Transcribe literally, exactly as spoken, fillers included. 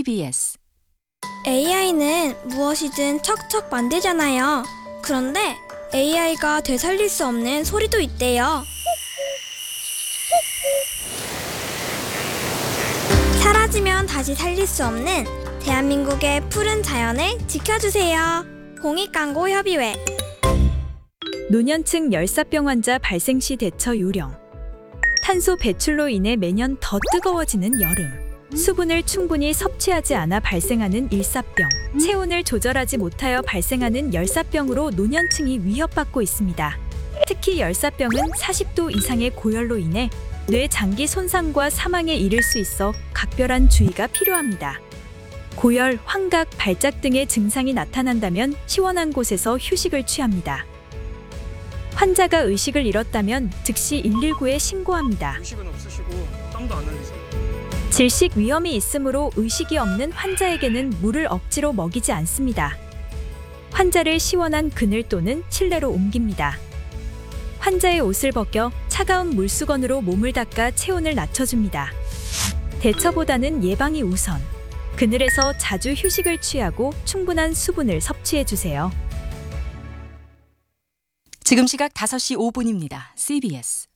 씨비에스. 에이아이는 무엇이든 척척 만들잖아요. 그런데 에이아이가 되살릴 수 없는 소리도 있대요. 사라지면 다시 살릴 수 없는 대한민국의 푸른 자연을 지켜주세요. 공익광고협의회. 노년층 열사병 환자 발생 시 대처 요령. 탄소 배출로 인해 매년 더 뜨거워지는 여름. 수분을 충분히 섭취하지 않아 발생하는 일사병. 체온을 조절하지 못하여 발생하는 열사병으로 노년층이 위협받고 있습니다. 특히 열사병은 사십 도 이상의 고열로 인해 뇌 장기 손상과 사망에 이를 수 있어 각별한 주의가 필요합니다. 고열, 환각, 발작 등의 증상이 나타난다면 시원한 곳에서 휴식을 취합니다. 환자가 의식을 잃었다면 즉시 일일구에 신고합니다. 의식은 없으시고 땀도 안 흘리세요. 질식 위험이 있으므로 의식이 없는 환자에게는 물을 억지로 먹이지 않습니다. 환자를 시원한 그늘 또는 실내로 옮깁니다. 환자의 옷을 벗겨 차가운 물수건으로 몸을 닦아 체온을 낮춰줍니다. 대처보다는 예방이 우선. 그늘에서 자주 휴식을 취하고 충분한 수분을 섭취해주세요. 지금 시각 다섯 시 오 분입니다. 씨비에스.